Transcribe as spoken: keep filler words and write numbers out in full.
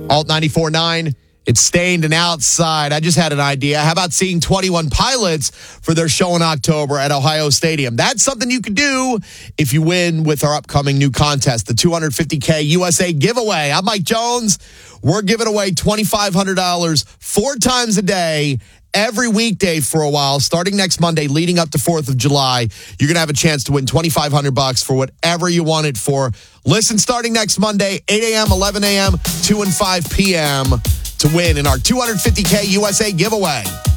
Alt ninety-four point nine. It's Stained and Outside. I just had an idea. How about seeing twenty-one Pilots for their show in October at Ohio Stadium? That's something you could do if you win with our upcoming new contest, the two hundred fifty K U S A giveaway. I'm Mike Jones. We're giving away twenty-five hundred dollars four times a day, every weekday for a while, starting next Monday, leading up to fourth of July. You're going to have a chance to win twenty-five hundred bucks for whatever you want it for. Listen starting next Monday, eight a.m., eleven a.m., two and five p.m. to win in our two hundred fifty K U S A giveaway.